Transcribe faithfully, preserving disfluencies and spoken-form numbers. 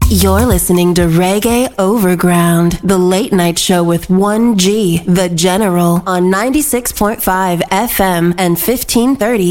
You're listening to Reggae Overground, the late night show with one G, The General, on ninety-six point five F M and fifteen thirty